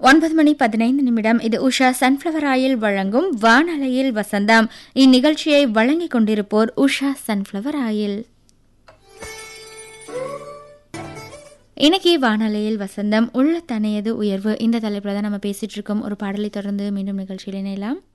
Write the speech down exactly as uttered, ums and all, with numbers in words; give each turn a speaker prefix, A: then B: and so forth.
A: ஒன்பது மணி பதினைந்து நிமிடம். இது உஷா சன்ஃப்ளவர் ஆயில் வழங்கும் வானலையில் வசந்தம். இந்நிகழ்ச்சியை வழங்கிக் கொண்டிருப்போர் உஷா சன்ஃப்ளவர் ஆயில். இன்னைக்கு வானலையில் வசந்தம் உள்ள தனையது உயர்வு இந்த தலைப்புல தான் நம்ம பேசிட்டு இருக்கோம். ஒரு பாடலை தொடர்ந்து மீண்டும் நிகழ்ச்சியில் இணையலாம்.